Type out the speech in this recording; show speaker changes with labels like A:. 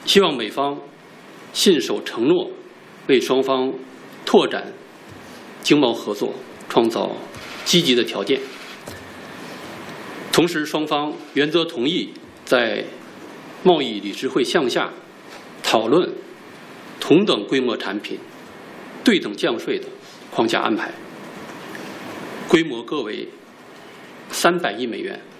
A: 希望美方信守承诺，为双方拓展经贸合作创造积极的条件。同时，双方原则同意在贸易理事会项下讨论同等规模产品对等降税的框架安排，规模各为300亿美元。